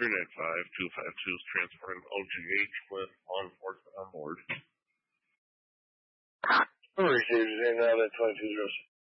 395-252 is transporting OGH with law enforcement on board. Who received his name now that 2206?